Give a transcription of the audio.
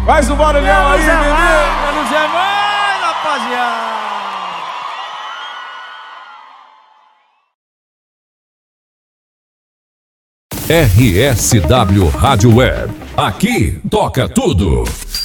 Faz o barulhão aí, menino. Menos é mais, rapaziada. RSW Rádio Web. Aqui toca tudo.